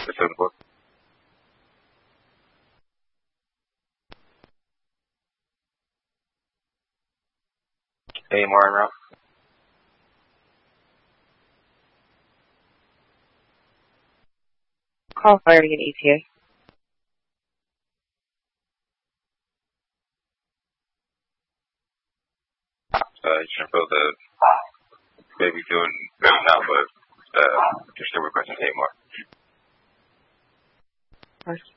The 74. Hey, Martin Route. Call fire to get ETA. You should feel the baby doing better now, but you're still requesting hey, Mark.